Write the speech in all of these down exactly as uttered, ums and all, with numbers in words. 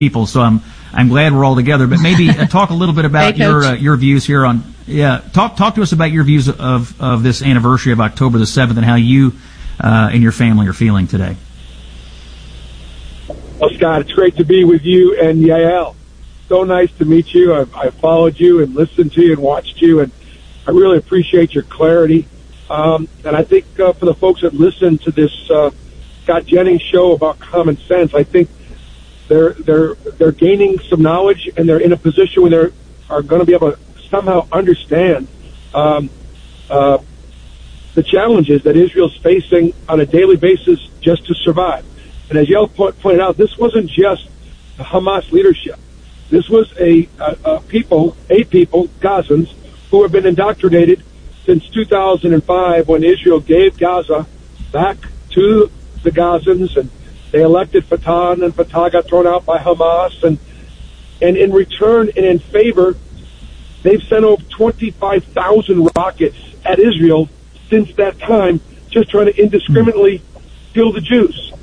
people. So I'm I'm glad we're all together. But maybe uh, talk a little bit about hey, your uh, your views here on yeah. Talk talk to us about your views of of this anniversary of October the seventh and how you uh, and your family are feeling today. Well, Scott, it's great to be with you and Yael. So nice to meet you. I've, I've followed you and listened to you and watched you, and I really appreciate your clarity. Um, and I think uh, for the folks that listen to this uh, Scott Jennings show about common sense, I think they're they're they're gaining some knowledge, and they're in a position where they are going to be able to somehow understand um, uh, the challenges that Israel's facing on a daily basis just to survive. And as Yael po- pointed out, this wasn't just the Hamas leadership. This was a, a, a people, a people, Gazans, who have been indoctrinated since two thousand five when Israel gave Gaza back to the Gazans, and they elected Fatah, and Fatah got thrown out by Hamas. And, and in return and in favor, they've sent over twenty-five thousand rockets at Israel since that time, just trying to indiscriminately kill the Jews.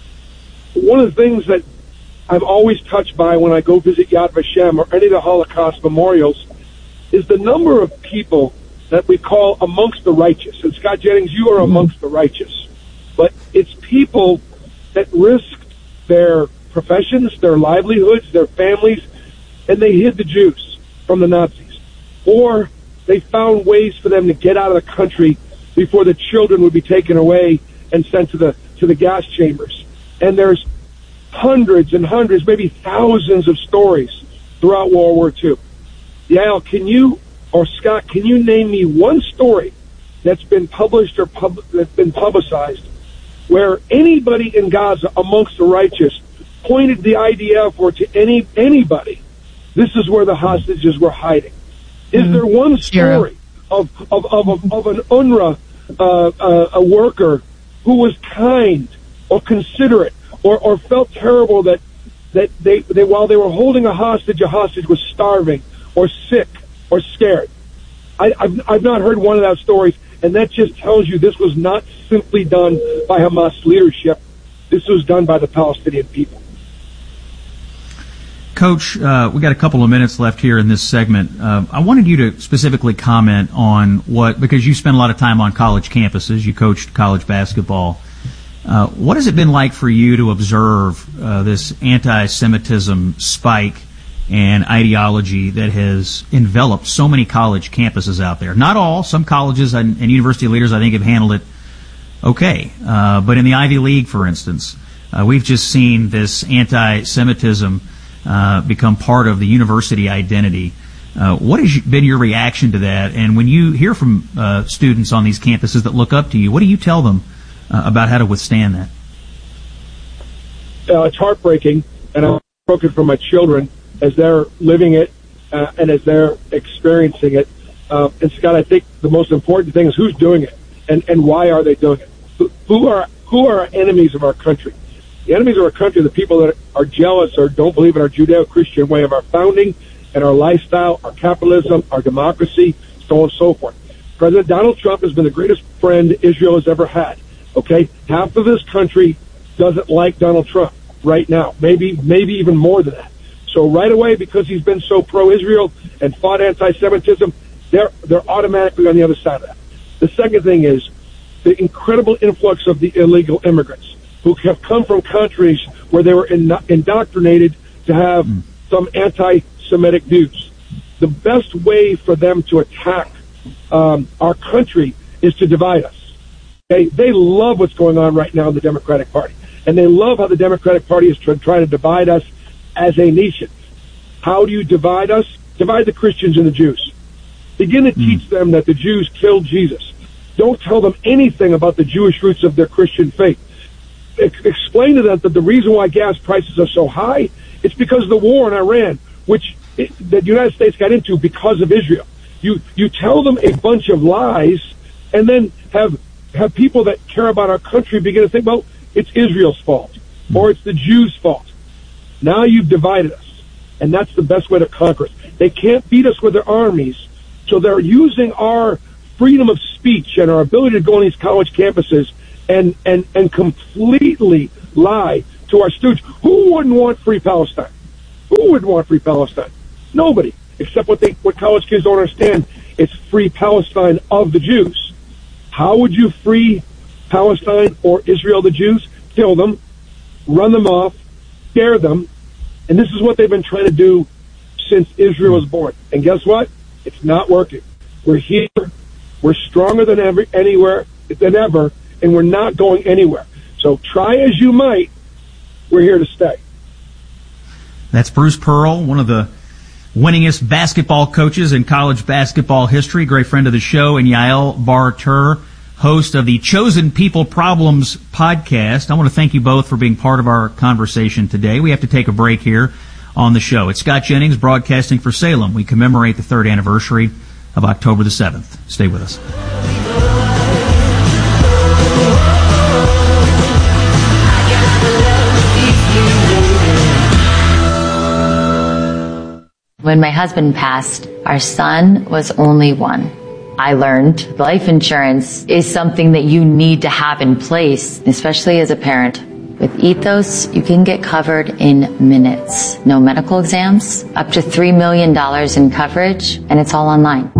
One of the things that I'm always touched by when I go visit Yad Vashem or any of the Holocaust memorials is the number of people that we call amongst the righteous. And Scott Jennings, you are amongst the righteous. But it's people that risked their professions, their livelihoods, their families, and they hid the Jews from the Nazis. Or they found ways for them to get out of the country before the children would be taken away and sent to the to the gas chambers. And there's hundreds and hundreds, maybe thousands of stories throughout World War Two. Yael, can you, or Scott, can you name me one story that's been published or pub, that's been publicized where anybody in Gaza amongst the righteous pointed the I D F or to any anybody, this is where the hostages were hiding? Is mm-hmm. there one story of, of, of, of, of an UNRWA uh, uh, a worker who was kind or considerate or, or felt terrible that that they, they while they were holding a hostage, a hostage was starving or sick or scared? I, I've, I've not heard one of those stories, and that just tells you this was not simply done by Hamas leadership. This was done by the Palestinian people. Coach, uh, we got a couple of minutes left here in this segment. Uh, I wanted you to specifically comment on what, because you spent a lot of time on college campuses, you coached college basketball. Uh, what has it been like for you to observe uh, this anti-Semitism spike and ideology that has enveloped so many college campuses out there? Not all. Some colleges and, and university leaders, I think, have handled it okay. Uh, but in the Ivy League, for instance, uh, we've just seen this anti-Semitism uh, become part of the university identity. Uh, what has been your reaction to that? And when you hear from uh, students on these campuses that look up to you, what do you tell them uh, about how to withstand that? Uh, it's heartbreaking, and I'm broken for my children as they're living it uh, and as they're experiencing it. Uh, and Scott, I think the most important thing is who's doing it and, and why are they doing it? Who, who are who are our enemies of our country? The enemies of our country are the people that are jealous or don't believe in our Judeo-Christian way of our founding and our lifestyle, our capitalism, our democracy, so on and so forth. President Donald Trump has been the greatest friend Israel has ever had. Okay, half of this country doesn't like Donald Trump right now, maybe maybe even more than that. So right away, because he's been so pro-Israel and fought anti-Semitism, they're they're automatically on the other side of that. The second thing is the incredible influx of the illegal immigrants who have come from countries where they were in, indoctrinated to have mm. some anti-Semitic views. The best way for them to attack um, our country is to divide us. Okay? They love what's going on right now in the Democratic Party, and they love how the Democratic Party is trying to divide us as a nation. How do you divide us? Divide the Christians and the Jews. Begin to mm. teach them that the Jews killed Jesus. Don't tell them anything about the Jewish roots of their Christian faith. Ex- explain to them that the reason why gas prices are so high, it's because of the war in Iran, which it, the United States got into because of Israel. You you tell them a bunch of lies, and then have have people that care about our country begin to think, well, it's Israel's fault, mm. or it's the Jews' fault. Now you've divided us, and that's the best way to conquer us. They can't beat us with their armies, so they're using our freedom of speech and our ability to go on these college campuses and, and, and completely lie to our students. Who wouldn't want free Palestine? Who would want free Palestine? Nobody, except what they what college kids don't understand. It's free Palestine of the Jews. How would you free Palestine or Israel the Jews? Kill them, run them off, scare them, and this is what they've been trying to do since Israel was born. And guess what? It's not working. We're here. We're stronger than ever, anywhere than ever, and we're not going anywhere. So try as you might, we're here to stay. That's Bruce Pearl, one of the winningest basketball coaches in college basketball history, great friend of the show, and Yael Bar-Tur, host of the Chosen People Problems podcast. I want to thank you both for being part of our conversation today. We have to take a break here on the show. It's Scott Jennings broadcasting for Salem. We commemorate the third anniversary of October the seventh. Stay with us. When my husband passed, our son was only one. I learned life insurance is something that you need to have in place, especially as a parent. With Ethos, you can get covered in minutes. No medical exams, up to three million dollars in coverage, and it's all online.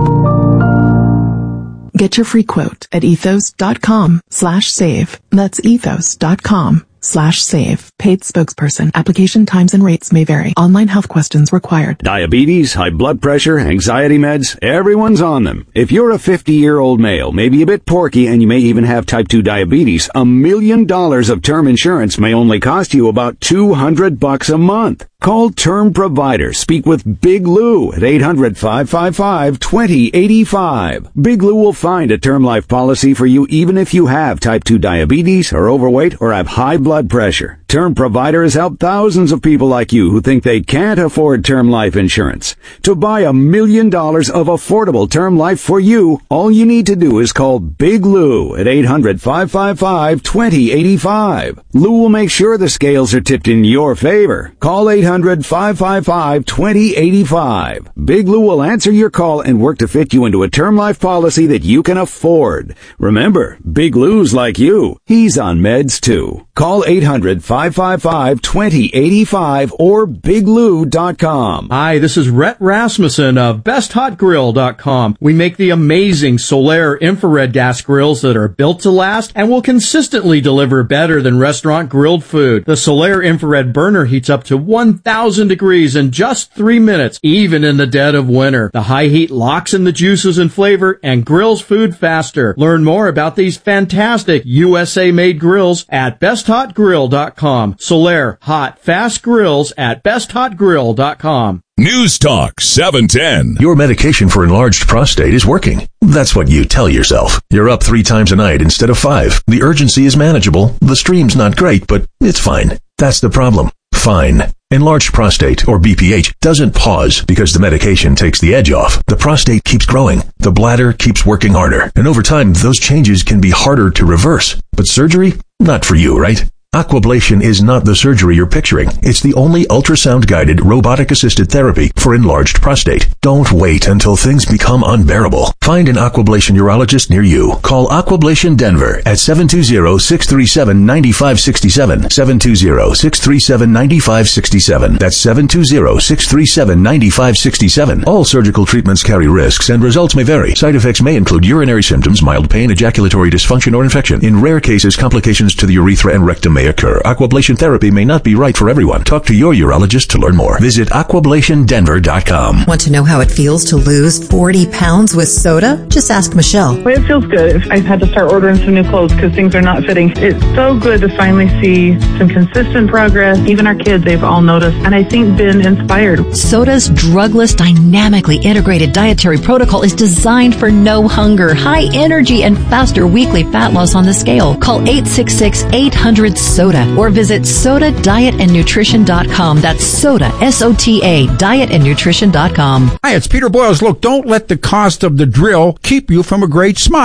Get your free quote at ethos.com slash save. That's ethos.com slash save. Paid spokesperson. Application times and rates may vary. Online health questions required. Diabetes, high blood pressure, anxiety meds, everyone's on them. If you're a fifty-year-old male, maybe a bit porky, and you may even have type two diabetes, a million dollars of term insurance may only cost you about two hundred bucks a month. Call Term Provider. Speak with Big Lou at eight hundred, five five five, two zero eight five. Big Lou will find a term life policy for you even if you have type two diabetes, are overweight, or have high blood pressure. Term Provider has helped thousands of people like you who think they can't afford term life insurance. To buy a million dollars of affordable term life for you, all you need to do is call Big Lou at eight hundred, five five five, two zero eight five. Lou will make sure the scales are tipped in your favor. Call eight hundred, five five five, two zero eight five. Big Lou will answer your call and work to fit you into a term life policy that you can afford. Remember, Big Lou's like you. He's on meds too. Call eight hundred, five five five, two zero eight five or big lou dot com. Hi, this is Rhett Rasmussen of best hot grill dot com. We make the amazing Solaire infrared gas grills that are built to last and will consistently deliver better than restaurant grilled food. The Solaire infrared burner heats up to one thousand degrees in just three minutes, even in the dead of winter. The high heat locks in the juices and flavor and grills food faster. Learn more about these fantastic U S A-made grills at best hot grill dot com. Solaire, hot, fast grills at best hot grill dot com. News Talk seven ten. Your medication for enlarged prostate is working. That's what you tell yourself. You're up three times a night instead of five. The urgency is manageable. The stream's not great, but it's fine. That's the problem. Fine. Enlarged prostate, or B P H, doesn't pause because the medication takes the edge off. The prostate keeps growing. The bladder keeps working harder. And over time, those changes can be harder to reverse. But surgery? Not for you, right? Aquablation is not the surgery you're picturing. It's the only ultrasound-guided, robotic-assisted therapy for enlarged prostate. Don't wait until things become unbearable. Find an Aquablation urologist near you. Call Aquablation Denver at seven two zero, six three seven, nine five six seven, seven two zero, six three seven, nine five six seven. That's seven two zero, six three seven, nine five six seven. All surgical treatments carry risks and results may vary. Side effects may include urinary symptoms, mild pain, ejaculatory dysfunction, or infection. In rare cases, complications to the urethra and rectum may occur. Aquablation therapy may not be right for everyone. Talk to your urologist to learn more. Visit aquablation denver dot com. Want to know how it feels to lose forty pounds with soda? Just ask Michelle. Well, it feels good. I've had to start ordering some new clothes because things are not fitting. It's so good to finally see some consistent progress. Even our kids, they've all noticed, and I think been inspired. Soda's drugless, dynamically integrated dietary protocol is designed for no hunger, high energy, and faster weekly fat loss on the scale. Call eight six six, eight hundred, soda or visit soda diet and nutrition dot com. That's soda, S O T A, diet and nutrition dot com. Hi, it's Peter Boyles. Look, don't let the cost of the drill keep you from a great smile.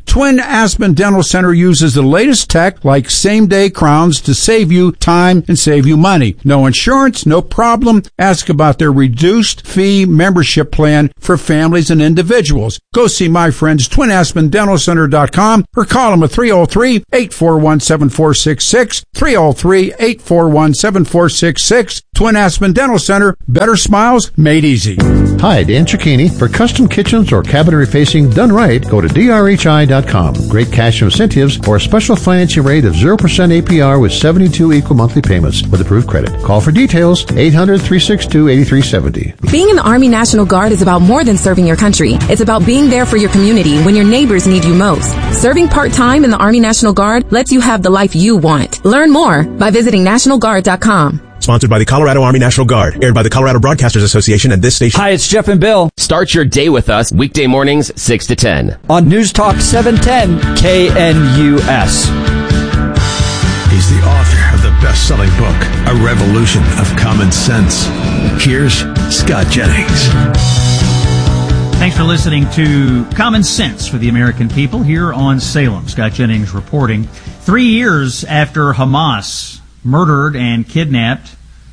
Twin Aspen Dental Center uses the latest tech like same-day crowns to save you time and save you money. No insurance, no problem. Ask about their reduced fee membership plan for families and individuals. Go see my friends, twin aspen dental center dot com, or call them at three oh three, eight four one, seven four six six, three oh three, eight four one, seven four six six. Twin Aspen Dental Center, better smiles made easy. Hi, Dan Cicchini. For custom kitchens or cabinetry facing done right, go to D R H I dot com. Great cash incentives or a special financing rate of zero percent A P R with seventy-two equal monthly payments with approved credit. Call for details, eight hundred, three six two, eight three seven zero. Being in the Army National Guard is about more than serving your country. It's about being there for your community when your neighbors need you most. Serving part-time in the Army National Guard lets you have the life you want. Learn more by visiting national guard dot com. Sponsored by the Colorado Army National Guard. Aired by the Colorado Broadcasters Association and this station. Hi, it's Jeff and Bill. Start your day with us weekday mornings, six to ten. On News Talk seven ten K N U S. He's the author of the best-selling book, A Revolution of Common Sense. Here's Scott Jennings. Thanks for listening to Common Sense for the American People here on Salem. Scott Jennings reporting. Three years after Hamas murdered and kidnapped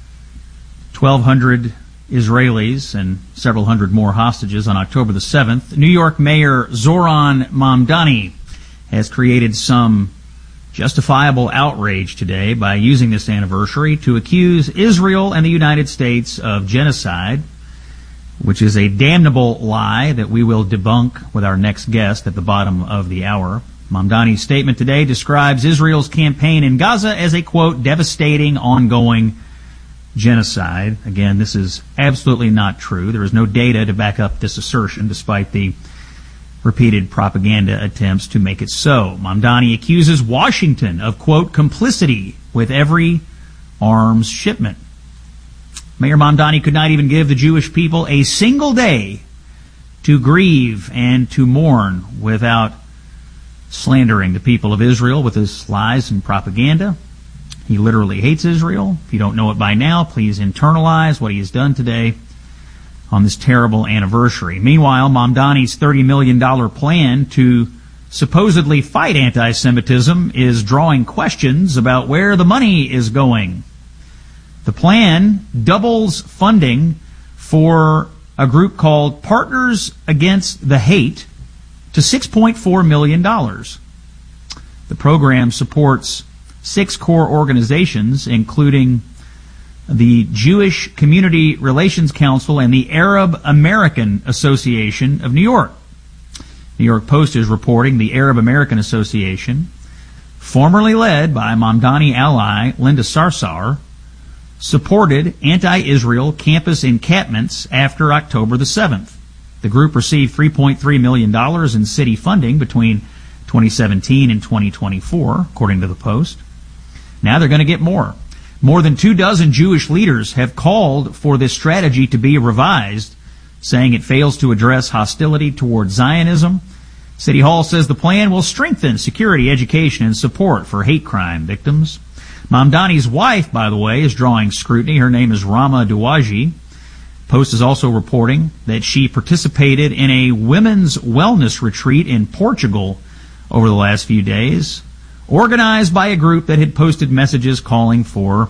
twelve hundred Israelis and several hundred more hostages on October the seventh, New York Mayor Zoran Mamdani has created some justifiable outrage today by using this anniversary to accuse Israel and the United States of genocide, which is a damnable lie that we will debunk with our next guest at the bottom of the hour. Mamdani's statement today describes Israel's campaign in Gaza as a, quote, devastating, ongoing genocide. Again, this is absolutely not true. There is no data to back up this assertion, despite the repeated propaganda attempts to make it so. Mamdani accuses Washington of, quote, complicity with every arms shipment. Mayor Mamdani could not even give the Jewish people a single day to grieve and to mourn without slandering the people of Israel with his lies and propaganda. He literally hates Israel. If you don't know it by now, please internalize what he has done today on this terrible anniversary. Meanwhile, Mamdani's thirty million dollars plan to supposedly fight anti-Semitism is drawing questions about where the money is going. The plan doubles funding for a group called Partners Against the Hate to six point four million dollars. The program supports six core organizations, including the Jewish Community Relations Council and the Arab American Association of New York. New York Post is reporting the Arab American Association, formerly led by Mamdani ally Linda Sarsour, supported anti-Israel campus encampments after October the seventh. The group received three point three million dollars in city funding between twenty seventeen and twenty twenty-four, according to the Post. Now they're going to get more. More than two dozen Jewish leaders have called for this strategy to be revised, saying it fails to address hostility toward Zionism. City Hall says the plan will strengthen security, education, and support for hate crime victims. Mamdani's wife, by the way, is drawing scrutiny. Her name is Rama Douaji. Post is also reporting that she participated in a women's wellness retreat in Portugal over the last few days, organized by a group that had posted messages calling for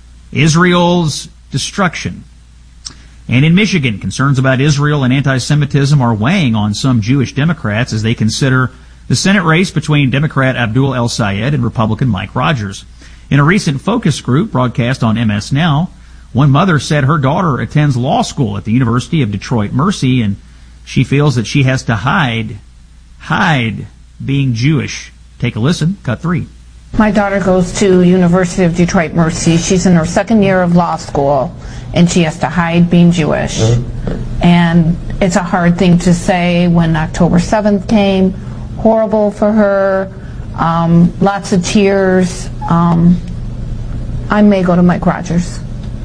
Israel's destruction. And in Michigan, concerns about Israel and anti-Semitism are weighing on some Jewish Democrats as they consider the Senate race between Democrat Abdul El-Sayed and Republican Mike Rogers. In a recent focus group broadcast on M S Now, one mother said her daughter attends law school at the University of Detroit Mercy, and she feels that she has to hide, hide being Jewish. Take a listen. Cut three. My daughter goes to University of Detroit Mercy. She's in her second year of law school, and she has to hide being Jewish. And it's a hard thing to say when October seventh came. Horrible for her. Um, lots of tears. Um, I may go to Mike Rogers.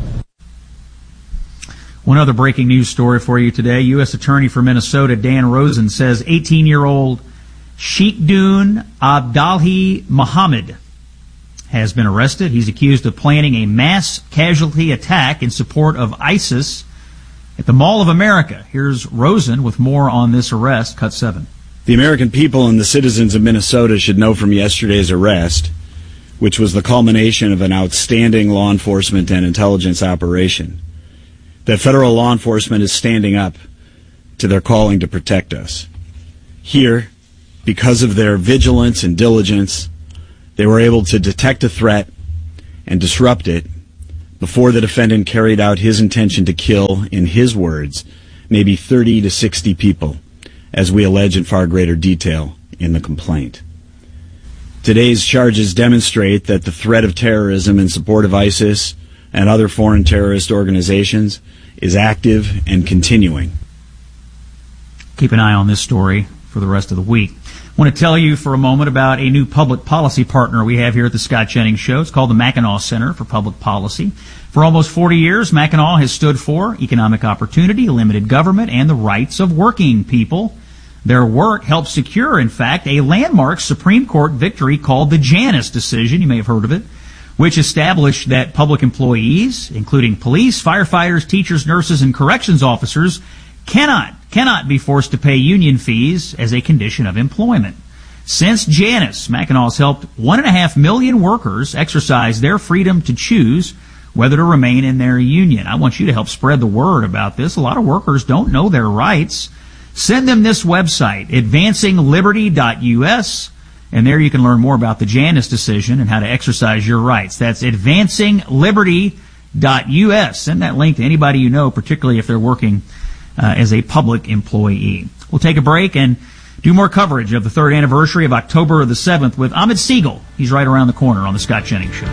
One other breaking news story for you today. U S Attorney for Minnesota Dan Rosen says eighteen-year-old Sheikhdun Abdalhi Muhammad has been arrested. He's accused of planning a mass casualty attack in support of ISIS at the Mall of America. Here's Rosen with more on this arrest. Cut seven. The American people and the citizens of Minnesota should know from yesterday's arrest, which was the culmination of an outstanding law enforcement and intelligence operation, that federal law enforcement is standing up to their calling to protect us. Here, because of their vigilance and diligence, they were able to detect a threat and disrupt it before the defendant carried out his intention to kill, in his words, maybe thirty to sixty people, as we allege in far greater detail in the complaint. Today's charges demonstrate that the threat of terrorism in support of ISIS and other foreign terrorist organizations is active and continuing. Keep an eye on this story for the rest of the week. I want to tell you for a moment about a new public policy partner we have here at the Scott Jennings Show. It's called the Mackinac Center for Public Policy. For almost forty years, Mackinac has stood for economic opportunity, limited government, and the rights of working people. Their work helped secure, in fact, a landmark Supreme Court victory called the Janus decision. You may have heard of it, which established that public employees, including police, firefighters, teachers, nurses, and corrections officers, cannot cannot be forced to pay union fees as a condition of employment. Since Janus, Mackinac has helped one and a half million workers exercise their freedom to choose whether to remain in their union. I want you to help spread the word about this. A lot of workers don't know their rights. Send them this website, advancing liberty dot U S, and there you can learn more about the Janus decision and how to exercise your rights. That's advancing liberty dot U S. Send that link to anybody you know, particularly if they're working uh, as a public employee. We'll take a break and do more coverage of the third anniversary of October the seventh with Ahmed Siegel. He's right around the corner on the Scott Jennings Show.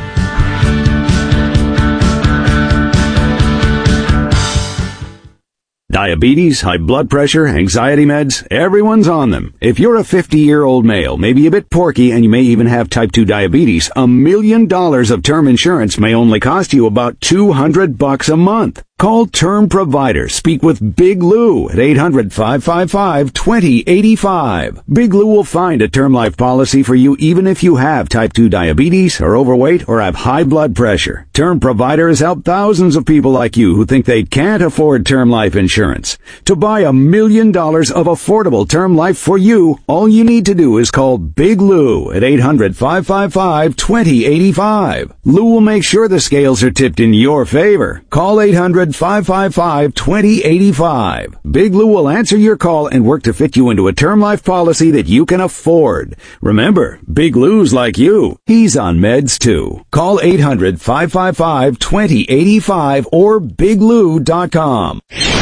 Diabetes, high blood pressure, anxiety meds, everyone's on them. If you're a fifty-year-old male, maybe a bit porky, and you may even have type two diabetes, a million dollars of term insurance may only cost you about two hundred bucks a month. Call Term Provider. Speak with Big Lou at eight hundred, five five five, two zero eight five. Big Lou will find a term life policy for you even if you have type two diabetes, are overweight, or have high blood pressure. Term Provider has helped thousands of people like you who think they can't afford term life insurance. To buy a million dollars of affordable term life for you, all you need to do is call Big Lou at eight hundred, five five five, two zero eight five. Lou will make sure the scales are tipped in your favor. Call eight hundred, five five five, two zero eight five. Big Lou will answer your call and work to fit you into a term life policy that you can afford. Remember, Big Lou's like you. He's on meds too. Call eight hundred, five five five, two zero eight five or big lou dot com.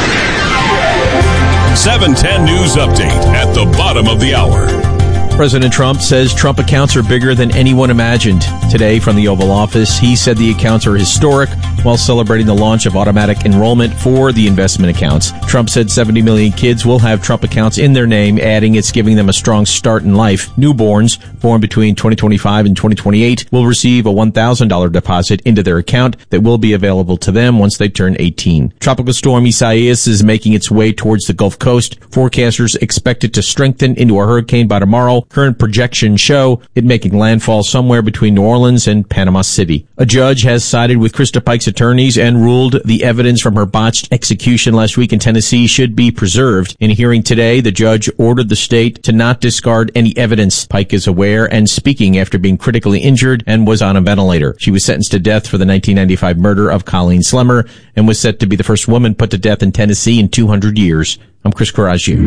seven ten News Update at the bottom of the hour. President Trump says Trump accounts are bigger than anyone imagined. Today from the Oval Office, he said the accounts are historic while celebrating the launch of automatic enrollment for the investment accounts. Trump said seventy million kids will have Trump accounts in their name, adding it's giving them a strong start in life. Newborns born between twenty twenty-five and twenty twenty-eight will receive a one thousand dollars deposit into their account that will be available to them once they turn eighteen. Tropical storm Isaias is making its way towards the Gulf Coast. Forecasters expect it to strengthen into a hurricane by tomorrow. Current projections show it making landfall somewhere between New Orleans and Panama City. A judge has sided with Krista Pike's attorneys and ruled the evidence from her botched execution last week in Tennessee should be preserved. In a hearing today, the judge ordered the state to not discard any evidence. Pike is aware and speaking after being critically injured and was on a ventilator. She was sentenced to death for the nineteen ninety-five murder of Colleen Slemmer and was set to be the first woman put to death in Tennessee in two hundred years. I'm Chris Coraggio.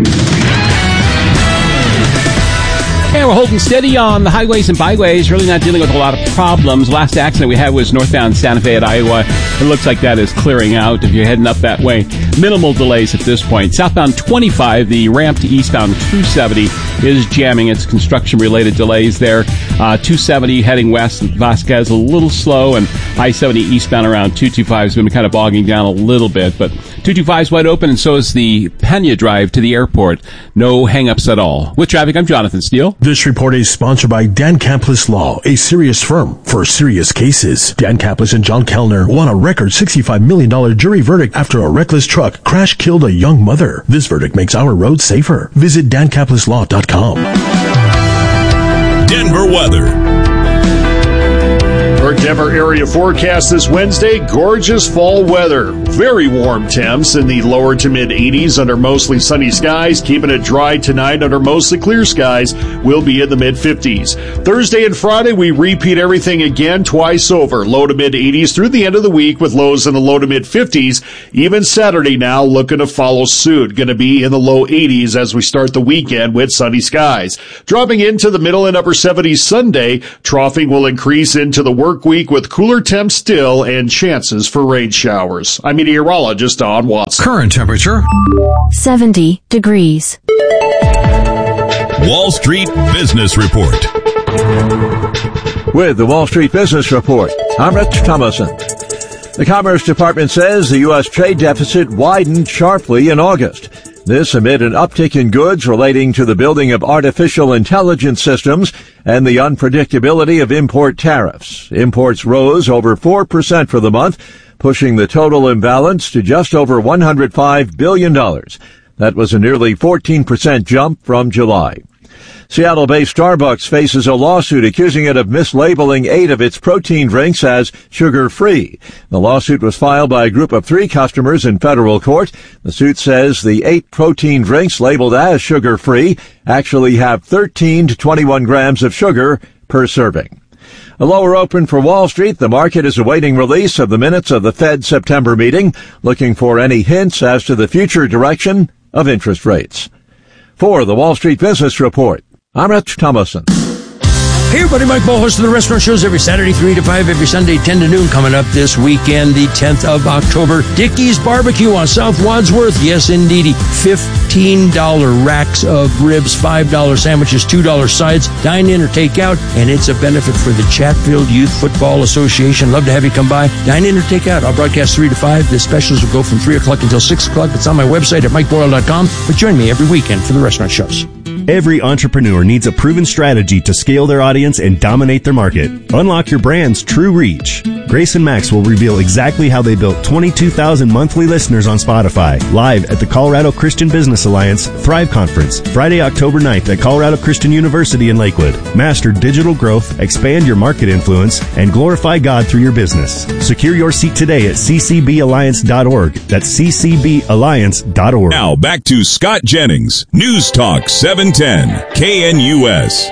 And we're holding steady on the highways and byways, really not dealing with a lot of problems. Last accident we had was northbound Santa Fe at Iowa. It looks like that is clearing out if you're heading up that way. Minimal delays at this point. Southbound twenty-five, the ramp to eastbound two seventy is jamming. It's construction-related delays there. Uh, two seventy heading west, Vasquez a little slow, and I seventy eastbound around two twenty-five has been kind of bogging down a little bit, but two twenty-five is wide open, and so is the Pena Drive to the airport. No hang-ups at all. With traffic, I'm Jonathan Steele. This report is sponsored by Dan Caplis Law, a serious firm for serious cases. Dan Caplis and John Kellner won a record sixty-five million dollars jury verdict after a reckless truck crash killed a young mother. This verdict makes our roads safer. Visit dan caplis law dot com. Denver weather. We're Denver area forecast this Wednesday, gorgeous fall weather. Very warm temps in the lower to mid eighties under mostly sunny skies. Keeping it dry tonight under mostly clear skies. Will be in the mid fifties. Thursday and Friday, we repeat everything again twice over. Low to mid eighties through the end of the week with lows in the low to mid fifties. Even Saturday now looking to follow suit. Going to be in the low eighties as we start the weekend with sunny skies. Dropping into the middle and upper seventies Sunday. Troughing will increase into the work week with cooler temps still and chances for rain showers. I'm meteorologist Don Watson. Current temperature seventy degrees. Wall Street Business Report. With the Wall Street Business Report, I'm Rich Thomason. The Commerce Department says the U S trade deficit widened sharply in August. This amid an uptick in goods relating to the building of artificial intelligence systems and the unpredictability of import tariffs. Imports rose over four percent for the month, pushing the total imbalance to just over one hundred five billion dollars. That was a nearly fourteen percent jump from July. Seattle-based Starbucks faces a lawsuit accusing it of mislabeling eight of its protein drinks as sugar-free. The lawsuit was filed by a group of three customers in federal court. The suit says the eight protein drinks labeled as sugar-free actually have thirteen to twenty-one grams of sugar per serving. A lower open for Wall Street. The market is awaiting release of the minutes of the Fed September meeting, looking for any hints as to the future direction of interest rates. For the Wall Street Business Report, I'm Rich Thomason. Hey everybody, Mike Ball, host of the Restaurant Shows every Saturday, three to five, every Sunday, ten to noon. Coming up this weekend, the tenth of October, Dickey's Barbecue on South Wadsworth. Yes, indeedy. fifteen dollars racks of ribs, five dollars sandwiches, two dollars sides. Dine in or take out, and it's a benefit for the Chatfield Youth Football Association. Love to have you come by. Dine in or take out. I'll broadcast three to five. The specials will go from three o'clock until six o'clock. It's on my website at mike boyle dot com. But join me every weekend for the Restaurant Shows. Every entrepreneur needs a proven strategy to scale their audience and dominate their market. Unlock your brand's true reach. Grace and Max will reveal exactly how they built twenty-two thousand monthly listeners on Spotify, live at the Colorado Christian Business Alliance Thrive Conference, Friday, October ninth at Colorado Christian University in Lakewood. Master digital growth, expand your market influence, and glorify God through your business. Secure your seat today at c c b alliance dot org. That's c c b alliance dot org. Now back to Scott Jennings, News Talk seven ten K N U S.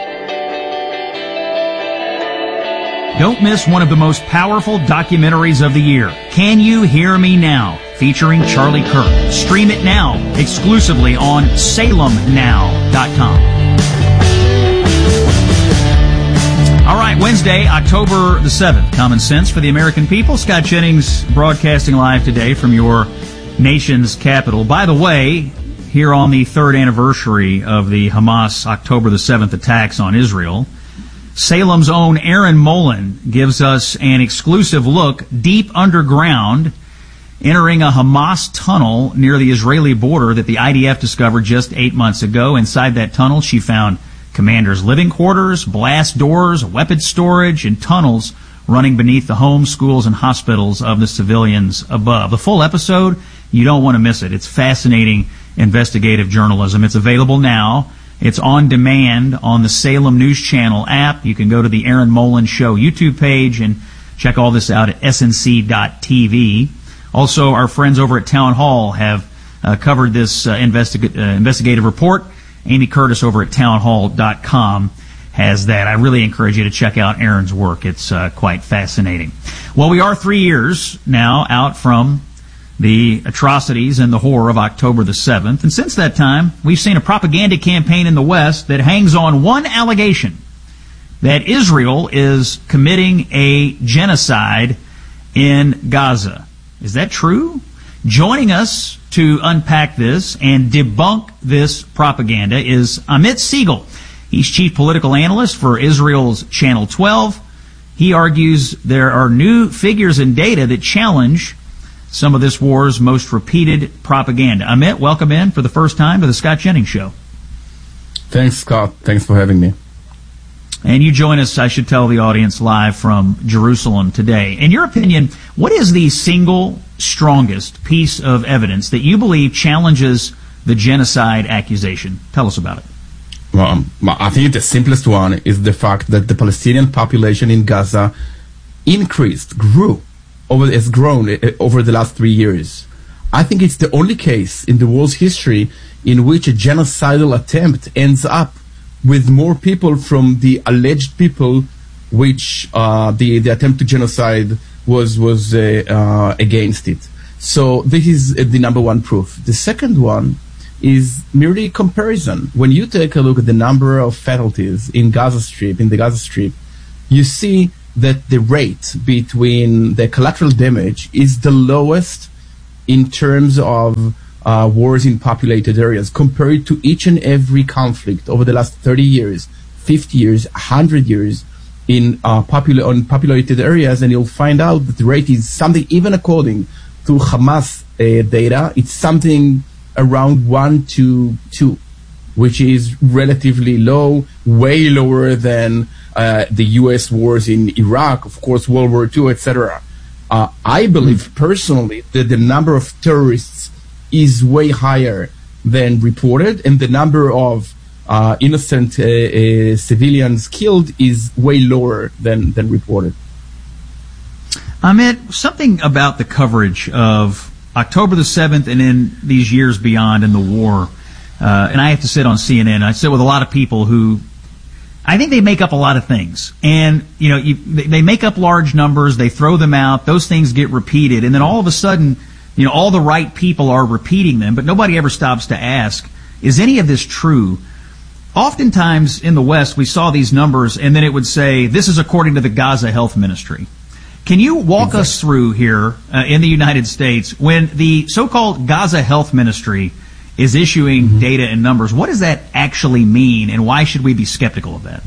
Don't miss one of the most powerful documentaries of the year, Can You Hear Me Now? Featuring Charlie Kirk. Stream it now, exclusively on salem now dot com. All right, Wednesday, October the seventh. Common Sense for the American people. Scott Jennings broadcasting live today from your nation's capital. By the way, here on the third anniversary of the Hamas October the seventh attacks on Israel, Salem's own Aaron Mullen gives us an exclusive look deep underground, entering a Hamas tunnel near the Israeli border that the I D F discovered just eight months ago. Inside that tunnel, she found commanders' living quarters, blast doors, weapons storage, and tunnels running beneath the homes, schools, and hospitals of the civilians above. The full episode, you don't want to miss it. It's fascinating investigative journalism. It's available now. It's on demand on the Salem News Channel app. You can go to the Aaron Mullen Show YouTube page and check all this out at s n c dot t v. Also, our friends over at Town Hall have uh, covered this uh, investiga- uh, investigative report. Amy Curtis over at town hall dot com has that. I really encourage you to check out Aaron's work. It's uh, quite fascinating. Well, we are three years now out from the atrocities and the horror of October the seventh. And since that time, we've seen a propaganda campaign in the West that hangs on one allegation, that Israel is committing a genocide in Gaza. Is that true? Joining us to unpack this and debunk this propaganda is Amit Siegel. He's chief political analyst for Israel's Channel twelve. He argues there are new figures and data that challenge some of this war's most repeated propaganda. Amit, welcome in for the first time to the Scott Jennings Show. Thanks, Scott. Thanks for having me. And you join us, I should tell the audience, live from Jerusalem today. In your opinion, what is the single strongest piece of evidence that you believe challenges the genocide accusation? Tell us about it. Well, um, I think the simplest one is the fact that the Palestinian population in Gaza increased, grew, over has grown uh, over the last three years. I think it's the only case in the world's history in which a genocidal attempt ends up with more people from the alleged people which uh, the, the attempt to genocide was was uh, uh, against it. So this is uh, the number one proof. The second one is merely comparison. When you take a look at the number of fatalities in Gaza Strip, in the Gaza Strip, you see that the rate between the collateral damage is the lowest in terms of uh, wars in populated areas compared to each and every conflict over the last thirty years, fifty years, one hundred years in uh, popula- on populated areas, and you'll find out that the rate is something, even according to Hamas uh, data, it's something around one to two, which is relatively low, way lower than uh, the U S wars in Iraq, of course, World War Two, et cetera. Uh, I believe personally that the number of terrorists is way higher than reported, and the number of uh, innocent uh, uh, civilians killed is way lower than, than reported. Amit, something about the coverage of October the seventh and then these years beyond in the war, uh, and I have to sit on C N N. I sit with a lot of people who, I think they make up a lot of things. And, you know, you, they, they make up large numbers, they throw them out, those things get repeated, and then all of a sudden, you know, all the right people are repeating them, but nobody ever stops to ask, is any of this true? Oftentimes in the West, we saw these numbers, and then it would say, this is according to the Gaza Health Ministry. Can you walk exactly. us through here uh, in the United States, when the so-called Gaza Health Ministry is issuing mm-hmm. data and numbers, what does that actually mean, and why should we be skeptical of that?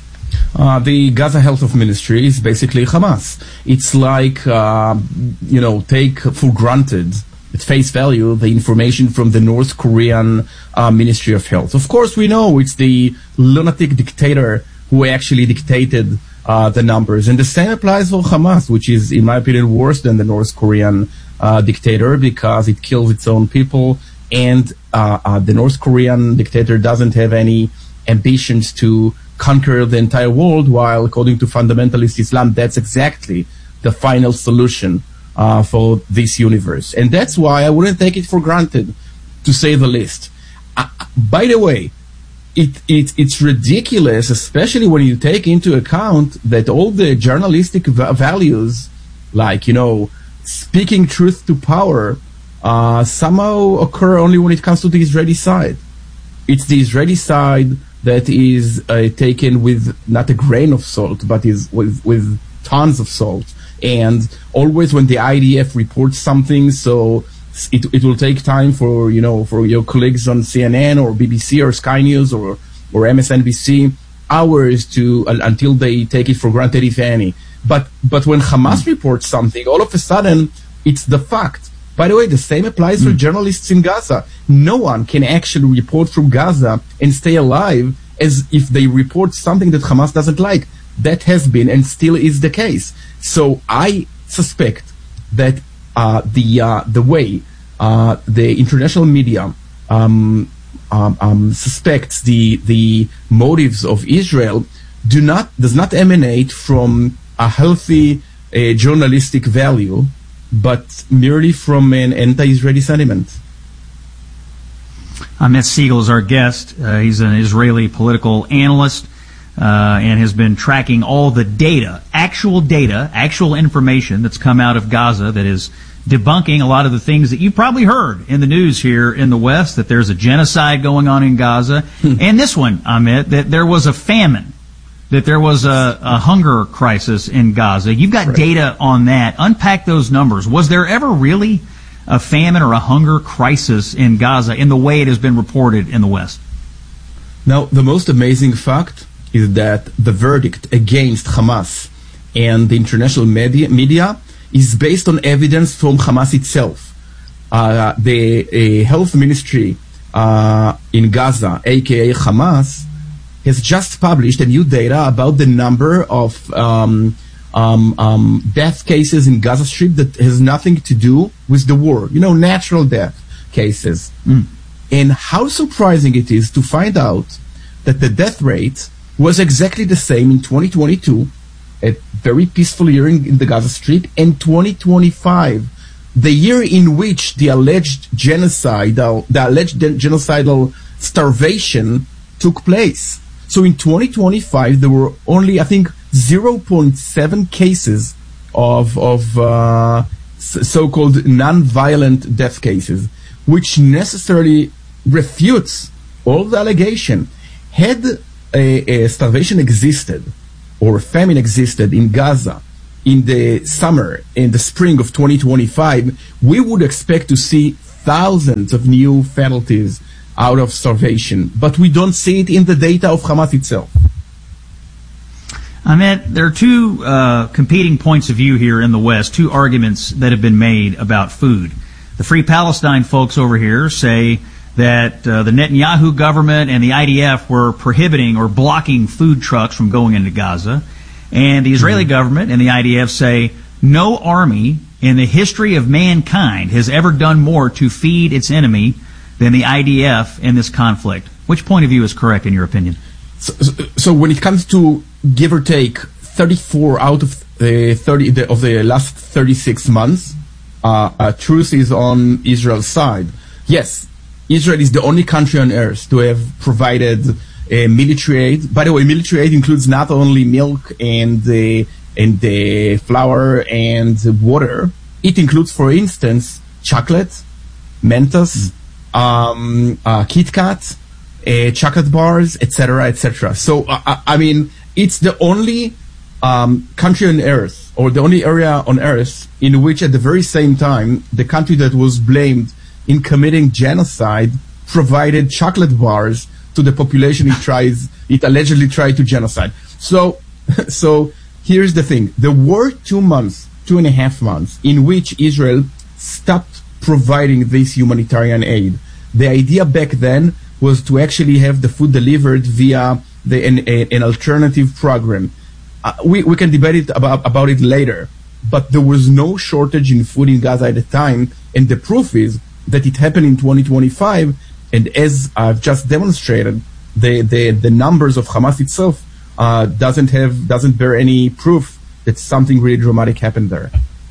Uh, the Gaza Health Ministry is basically Hamas. It's like, uh, you know, take for granted, at face value, the information from the North Korean uh, Ministry of Health. Of course, we know it's the lunatic dictator who actually dictated uh, the numbers. And the same applies for Hamas, which is, in my opinion, worse than the North Korean uh, dictator because it kills its own people. And uh, uh, the North Korean dictator doesn't have any ambitions to conquer the entire world, while according to fundamentalist Islam, that's exactly the final solution uh, for this universe. And that's why I wouldn't take it for granted, to say the least. Uh, by the way, it, it it's ridiculous, especially when you take into account that all the journalistic va- values, like, you know, speaking truth to power, uh, somehow occur only when it comes to the Israeli side. It's the Israeli side that is uh, taken with not a grain of salt, but is with, with tons of salt. And always when the I D F reports something, so it it will take time for, you know, for your colleagues on C N N or B B C or Sky News or, or M S N B C, hours to uh, until they take it for granted, if any. But but when Hamas reports something, all of a sudden it's the fact. By the way, the same applies mm. for journalists in Gaza. No one can actually report from Gaza and stay alive as if they report something that Hamas doesn't like. That has been and still is the case. So I suspect that uh, the uh, the way uh, the international media um, um, um, suspects the the motives of Israel do not does not emanate from a healthy uh, journalistic value, but merely from an anti-Israeli sentiment. Amit Siegel is our guest. Uh, he's an Israeli political analyst uh, and has been tracking all the data, actual data, actual information that's come out of Gaza that is debunking a lot of the things that you probably heard in the news here in the West, that there's a genocide going on in Gaza. And this one, Amit, that there was a famine, that there was a, a hunger crisis in Gaza. You've got right. data on that. Unpack those numbers. Was there ever really a famine or a hunger crisis in Gaza in the way it has been reported in the West? Now, the most amazing fact is that the verdict against Hamas and the international media, media is based on evidence from Hamas itself. Uh, the uh, health ministry uh, in Gaza, aka Hamas, has just published a new data about the number of um, um, um, death cases in Gaza Strip that has nothing to do with the war. You know, natural death cases. Mm. And how surprising it is to find out that the death rate was exactly the same in twenty twenty-two, at very peaceful year in, in the Gaza Strip, and twenty twenty-five, the year in which the alleged genocide, uh, the alleged genocidal starvation took place. So in twenty twenty-five, there were only, I think, zero point seven cases of of uh, so-called non-violent death cases, which necessarily refutes all the allegation. Had a, a starvation existed or famine existed in Gaza in the summer, in the spring of twenty twenty-five, we would expect to see thousands of new fatalities out of starvation. But we don't see it in the data of Hamas itself. Amit, there are two uh, competing points of view here in the West, two arguments that have been made about food. The Free Palestine folks over here say that uh, the Netanyahu government and the I D F were prohibiting or blocking food trucks from going into Gaza. And the Israeli mm-hmm. government and the I D F say no army in the history of mankind has ever done more to feed its enemy than the I D F in this conflict. Which point of view is correct in your opinion? So, so when it comes to give or take thirty-four out of the thirty the, of the last thirty-six months, uh, uh, truth is on Israel's side. Yes, Israel is the only country on earth to have provided uh, military aid. By the way, military aid includes not only milk and the and the flour and the water. It includes, for instance, chocolate, Mentos, mm. um, uh, Kit Kat, uh, chocolate bars, et cetera, et cetera. So, uh, I mean, it's the only um, country on earth, or the only area on earth, in which at the very same time, the country that was blamed in committing genocide provided chocolate bars to the population it tries, it allegedly tried to genocide. So, so here's the thing. There were two months, two and a half months, in which Israel stopped providing this humanitarian aid. The idea back then was to actually have the food delivered via the, an, a, an alternative program. Uh, we, we can debate it about, about it later, but there was no shortage in food in Gaza at the time, and the proof is that it happened in twenty twenty-five, and as I've just demonstrated, the, the, the numbers of Hamas itself uh, doesn't have doesn't bear any proof that something really dramatic happened there.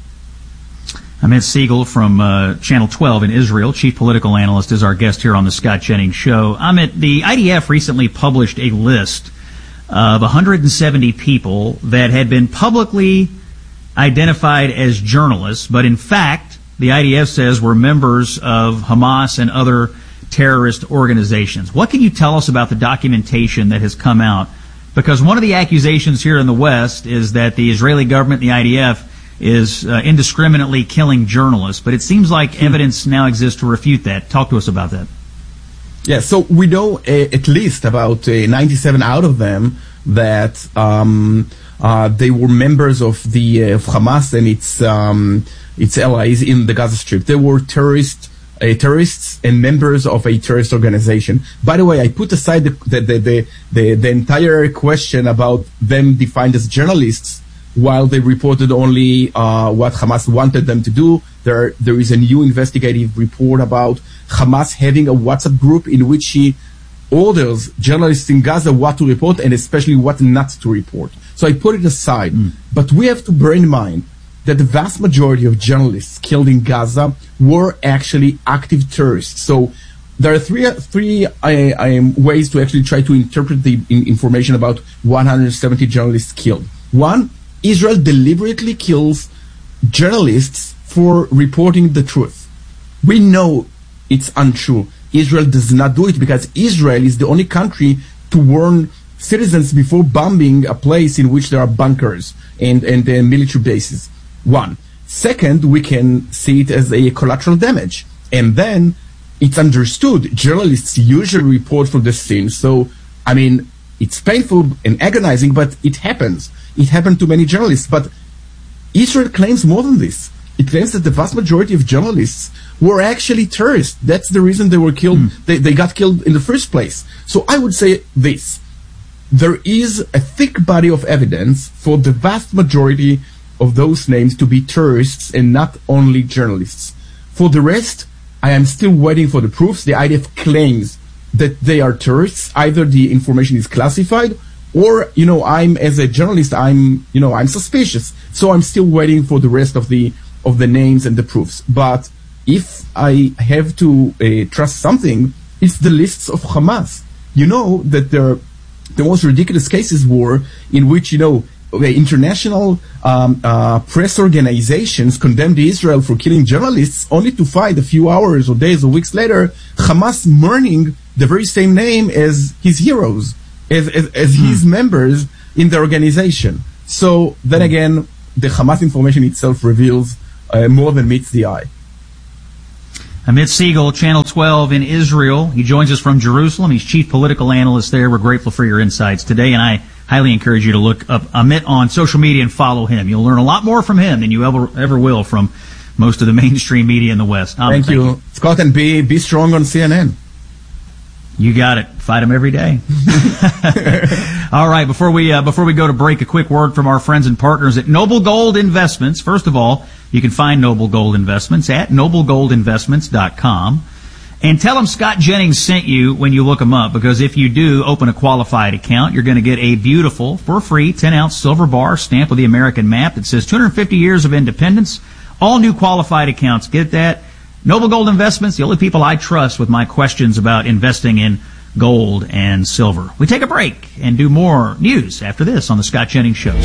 Amit Siegel from uh, Channel twelve in Israel, chief political analyst, is our guest here on the Scott Jennings Show. Amit, the I D F recently published a list of one hundred seventy people that had been publicly identified as journalists, but in fact, the I D F says were members of Hamas and other terrorist organizations. What can you tell us about the documentation that has come out? Because one of the accusations here in the West is that the Israeli government, the I D F, is uh, indiscriminately killing journalists, but it seems like evidence now exists to refute that. Talk to us about that. Yeah, so we know uh, at least about uh, ninety-seven out of them that um, uh, they were members of the uh, of Hamas and its um, its allies in the Gaza Strip. They were terrorists, uh, terrorists and members of a terrorist organization. By the way, I put aside the the the, the, the, the entire question about them defined as journalists, while they reported only uh, what Hamas wanted them to do. There, there is a new investigative report about Hamas having a WhatsApp group in which he orders journalists in Gaza what to report and especially what not to report. So I put it aside. Mm. But we have to bear in mind that the vast majority of journalists killed in Gaza were actually active terrorists. So there are three three uh, um, ways to actually try to interpret the in- information about one hundred seventy journalists killed. One, Israel deliberately kills journalists for reporting the truth. We know it's untrue. Israel does not do it because Israel is the only country to warn citizens before bombing a place in which there are bunkers and, and uh, military bases. One. Second, we can see it as a collateral damage. And then it's understood. Journalists usually report from the scene. So, I mean, it's painful and agonizing, but it happens. It happened to many journalists. But Israel claims more than this. It claims that the vast majority of journalists were actually terrorists. That's the reason they were killed. Mm. They, they got killed in the first place. So I would say this. There is a thick body of evidence for the vast majority of those names to be terrorists and not only journalists. For the rest, I am still waiting for the proofs. The I D F claims that they are terrorists. Either the information is classified Or, you know, I'm, as a journalist, I'm, you know, I'm suspicious. So I'm still waiting for the rest of the, of the names and the proofs. But if I have to uh, trust something, it's the lists of Hamas. You know that there, the most ridiculous cases were in which, you know, okay, international um, uh, press organizations condemned Israel for killing journalists, only to find a few hours or days or weeks later Hamas mourning the very same name as his heroes, as, as, as his members in the organization. So then again, the Hamas information itself reveals uh, more than meets the eye. Amit Siegel, Channel twelve in Israel. He joins us from Jerusalem. He's chief political analyst there. We're grateful for your insights today, and I highly encourage you to look up Amit on social media and follow him. You'll learn a lot more from him than you ever ever will from most of the mainstream media in the West. Amit, thank, you. thank you, Scott, and be be strong on C N N. You got it. Fight them every day. All right. Before we uh, before we go to break, a quick word from our friends and partners at Noble Gold Investments. First of all, you can find Noble Gold Investments at noble gold investments dot com. And tell them Scott Jennings sent you when you look them up, because if you do open a qualified account, you're going to get a beautiful, for free, ten ounce silver bar stamped with the American map that says two hundred fifty years of independence. All new qualified accounts get that. Noble Gold Investments, the only people I trust with my questions about investing in gold and silver. We take a break and do more news after this on the Scott Jennings Show.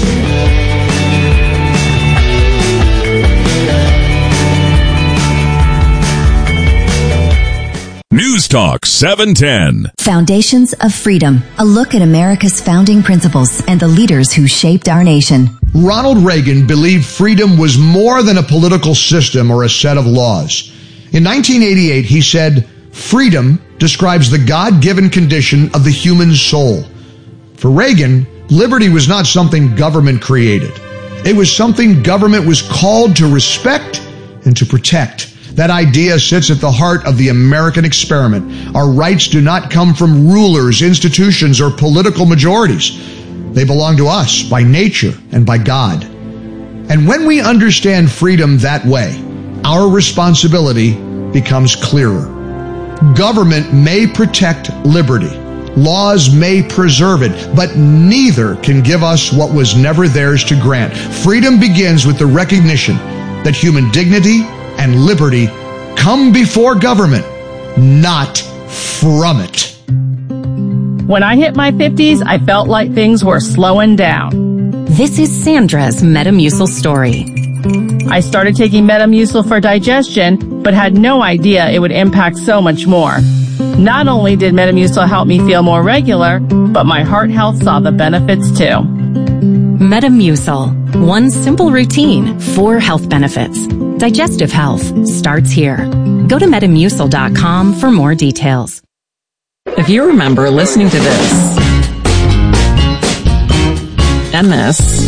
News Talk seven ten. Foundations of Freedom. A look at America's founding principles and the leaders who shaped our nation. Ronald Reagan believed freedom was more than a political system or a set of laws. In nineteen eighty-eight, he said, "Freedom describes the God-given condition of the human soul." For Reagan, liberty was not something government created. It was something government was called to respect and to protect. That idea sits at the heart of the American experiment. Our rights do not come from rulers, institutions, or political majorities. They belong to us by nature and by God. And when we understand freedom that way, our responsibility becomes clearer. Government may protect liberty. Laws may preserve it, but neither can give us what was never theirs to grant. Freedom begins with the recognition that human dignity and liberty come before government, not from it. When I hit my fifties, I felt like things were slowing down. This is Sandra's Metamucil story. I started taking Metamucil for digestion, but had no idea it would impact so much more. Not only did Metamucil help me feel more regular, but my heart health saw the benefits too. Metamucil. One simple routine, four health benefits. Digestive health starts here. Go to metamucil dot com for more details. If you remember listening to this, and this,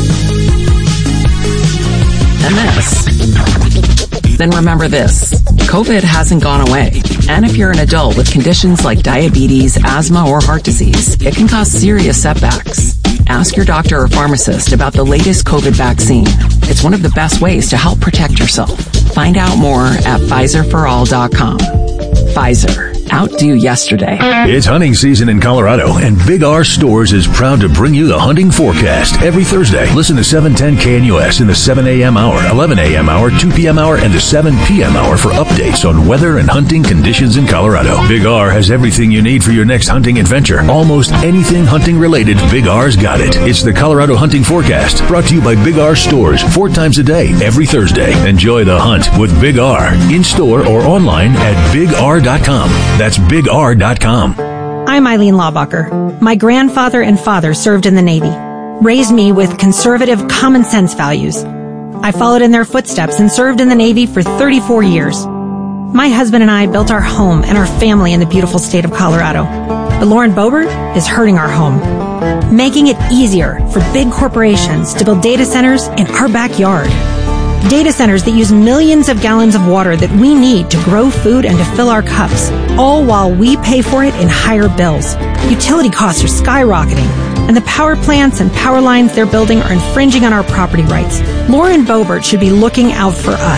and this, then remember this. COVID hasn't gone away. And if you're an adult with conditions like diabetes, asthma, or heart disease, it can cause serious setbacks. Ask your doctor or pharmacist about the latest COVID vaccine. It's one of the best ways to help protect yourself. Find out more at Pfizer for all dot com. Pfizer. Outdo yesterday. It's hunting season in Colorado, and Big R Stores is proud to bring you the hunting forecast every Thursday. Listen to seven ten K N U S in the seven a.m. hour, eleven a.m. hour, two p.m. hour, and the seven p.m. hour for updates on weather and hunting conditions in Colorado. Big R has everything you need for your next hunting adventure. Almost anything hunting related, Big R's got it. It's the Colorado Hunting Forecast, brought to you by Big R Stores, four times a day, every Thursday. Enjoy the hunt with Big R, in store or online at big r dot com. That's big r dot com. I'm Eileen Laubacher. My grandfather and father served in the Navy, raised me with conservative common sense values. I followed in their footsteps and served in the Navy for thirty-four years. My husband and I built our home and our family in the beautiful state of Colorado. But Lauren Boebert is hurting our home, making it easier for big corporations to build data centers in our backyard. Data centers that use millions of gallons of water that we need to grow food and to fill our cups, all while we pay for it in higher bills. Utility costs are skyrocketing, and the power plants and power lines they're building are infringing on our property rights. Lauren Boebert should be looking out for us.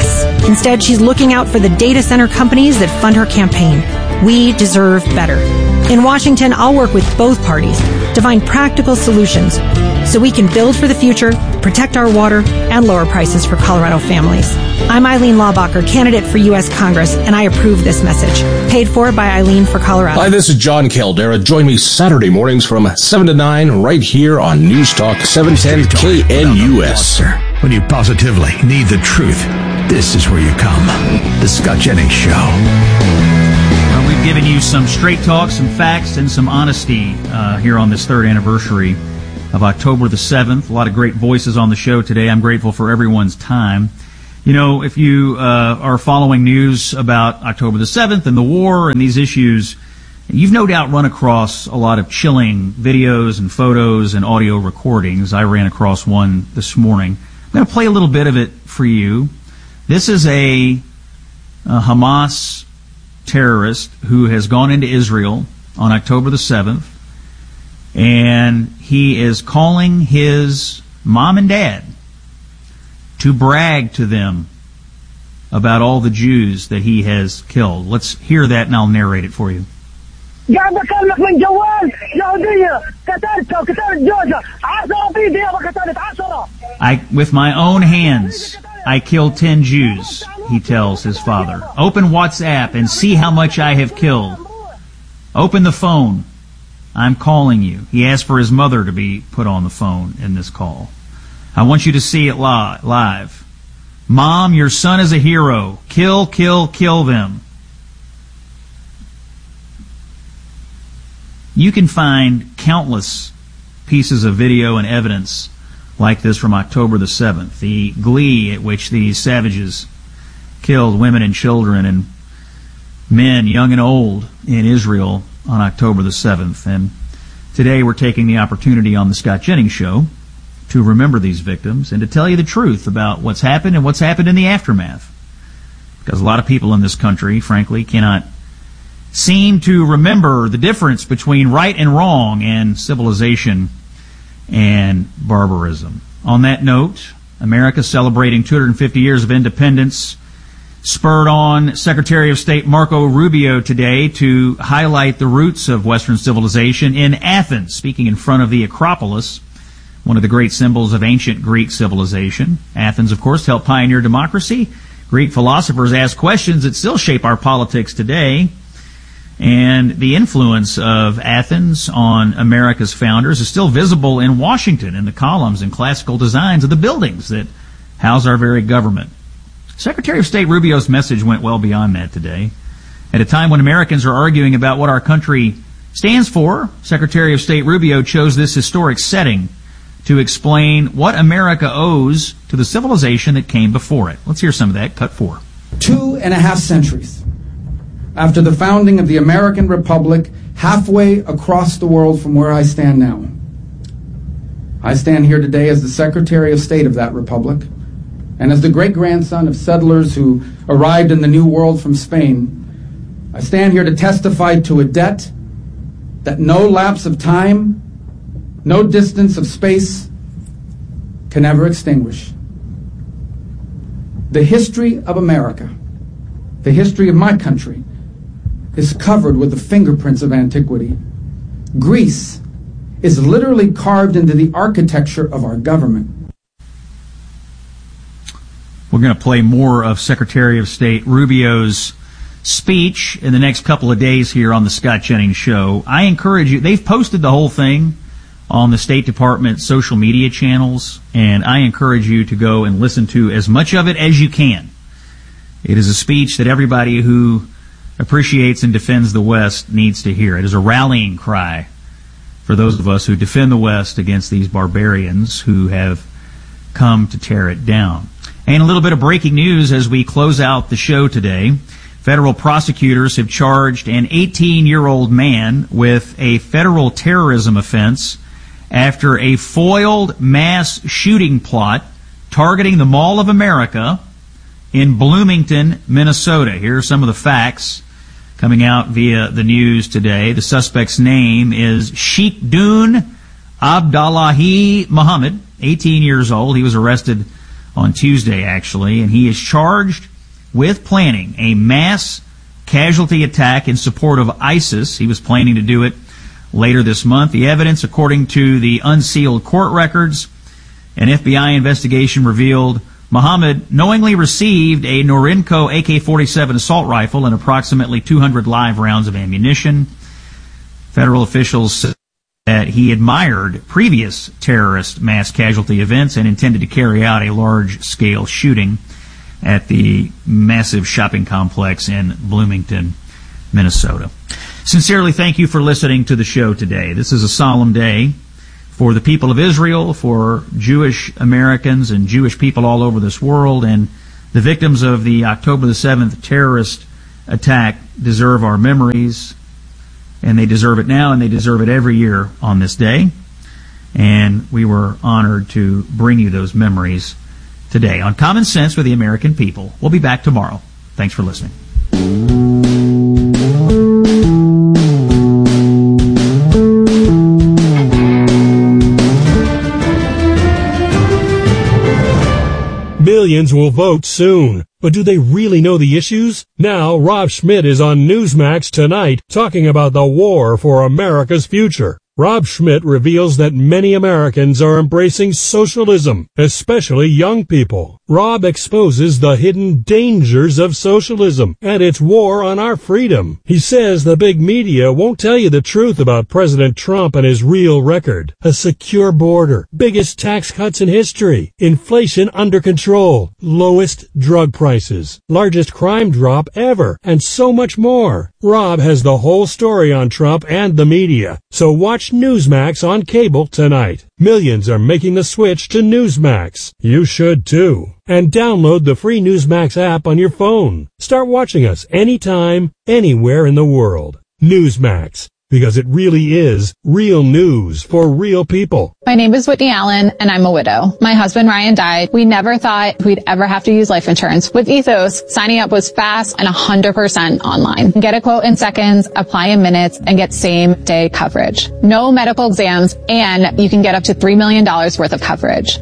Instead, she's looking out for the data center companies that fund her campaign. We deserve better. In Washington, I'll work with both parties to find practical solutions so we can build for the future, protect our water, and lower prices for Colorado families. I'm Eileen Laubacher, candidate for U S Congress, and I approve this message. Paid for by Eileen for Colorado. Hi, this is John Caldera. Join me Saturday mornings from seven to nine right here on News Talk seven ten K N U S. When you positively need the truth, this is where you come. The Scott Jennings Show. Well, we've given you some straight talk, some facts, and some honesty uh, here on this third anniversary of October the seventh. A lot of great voices on the show today. I'm grateful for everyone's time. You know, if you uh, are following news about October the seventh and the war and these issues, you've no doubt run across a lot of chilling videos and photos and audio recordings. I ran across one this morning. I'm going to play a little bit of it for you. This is a, a Hamas terrorist who has gone into Israel on October the seventh, and he is calling his mom and dad to brag to them about all the Jews that he has killed. Let's hear that, and I'll narrate it for you. I, with my own hands, I killed ten Jews, he tells his father. Open WhatsApp and see how much I have killed. Open the phone. I'm calling you. He asked for his mother to be put on the phone in this call. I want you to see it li- live. Mom, your son is a hero. Kill, kill, kill them. You can find countless pieces of video and evidence like this from October the seventh. The glee at which these savages killed women and children and men, young and old, in Israel on October the seventh. And today we're taking the opportunity on the Scott Jennings Show to remember these victims and to tell you the truth about what's happened and what's happened in the aftermath. Because a lot of people in this country, frankly, cannot seem to remember the difference between right and wrong and civilization and barbarism. On that note, America celebrating two hundred fifty years of independence spurred on Secretary of State Marco Rubio today to highlight the roots of Western civilization in Athens, speaking in front of the Acropolis, one of the great symbols of ancient Greek civilization. Athens, of course, helped pioneer democracy. Greek philosophers asked questions that still shape our politics today. And the influence of Athens on America's founders is still visible in Washington in the columns and classical designs of the buildings that house our very government. Secretary of State Rubio's message went well beyond that today. At a time when Americans are arguing about what our country stands for, Secretary of State Rubio chose this historic setting to explain what America owes to the civilization that came before it. Let's hear some of that. Cut four. Two and a half centuries after the founding of the American Republic, halfway across the world from where I stand now. I stand here today as the Secretary of State of that republic, and as the great-grandson of settlers who arrived in the New World from Spain. I stand here to testify to a debt that no lapse of time, no distance of space can ever extinguish. The history of America, the history of my country, is covered with the fingerprints of antiquity. Greece is literally carved into the architecture of our government. We're going to play more of Secretary of State Rubio's speech in the next couple of days here on the Scott Jennings Show. I encourage you, they've posted the whole thing on the State Department social media channels, and I encourage you to go and listen to as much of it as you can. It is a speech that everybody who appreciates and defends the West needs to hear. It is a rallying cry for those of us who defend the West against these barbarians who have come to tear it down. And a little bit of breaking news as we close out the show today. Federal prosecutors have charged an eighteen-year-old man with a federal terrorism offense after a foiled mass shooting plot targeting the Mall of America in Bloomington, Minnesota. Here are some of the facts coming out via the news today. The suspect's name is Sheikhdun Abdullahi Muhammad, eighteen years old. He was arrested on Tuesday, actually, and he is charged with planning a mass casualty attack in support of ISIS. He was planning to do it later this month. The evidence, according to the unsealed court records, an F B I investigation revealed Mohammed knowingly received a Norinco A K forty-seven assault rifle and approximately two hundred live rounds of ammunition. Federal officials said that he admired previous terrorist mass casualty events and intended to carry out a large-scale shooting at the massive shopping complex in Bloomington, Minnesota. Sincerely, thank you for listening to the show today. This is a solemn day for the people of Israel, for Jewish Americans and Jewish people all over this world, and the victims of the October the seventh terrorist attack deserve our memories, and they deserve it now, and they deserve it every year on this day. And we were honored to bring you those memories today on Common Sense with the American People. We'll be back tomorrow. Thanks for listening. Millions will vote soon. But do they really know the issues? Now, Rob Schmidt is on Newsmax tonight talking about the war for America's future. Rob Schmidt reveals that many Americans are embracing socialism, especially young people. Rob exposes the hidden dangers of socialism and its war on our freedom. He says the big media won't tell you the truth about President Trump and his real record. A secure border, biggest tax cuts in history, inflation under control, lowest drug prices, largest crime drop ever, and so much more. Rob has the whole story on Trump and the media, so watch Newsmax on cable tonight. Millions are making the switch to Newsmax. You should too. And download the free Newsmax app on your phone. Start watching us anytime, anywhere in the world. Newsmax, because it really is real news for real people. My name is Whitney Allen, and I'm a widow. My husband Ryan died. We never thought we'd ever have to use life insurance. With Ethos, signing up was fast and one hundred percent online. Get a quote in seconds, apply in minutes, and get same-day coverage. No medical exams, and you can get up to three million dollars worth of coverage.